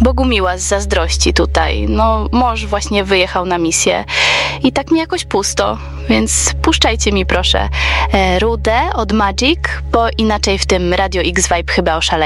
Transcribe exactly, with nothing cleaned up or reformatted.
Bogumiła z zazdrości tutaj. No, mąż właśnie wyjechał na misję i tak mi jakoś pusto, więc puszczajcie mi proszę Rudę od Magic, bo inaczej w tym Radio X Vibe chyba oszaleję.